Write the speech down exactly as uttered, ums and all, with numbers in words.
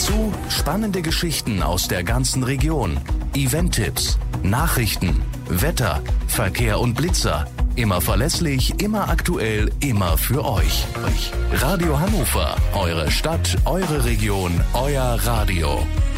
Dazu spannende Geschichten aus der ganzen Region, Event-Tipps, Nachrichten, Wetter, Verkehr und Blitzer. Immer verlässlich, immer aktuell, immer für euch. Radio Hannover, eure Stadt, eure Region, euer Radio.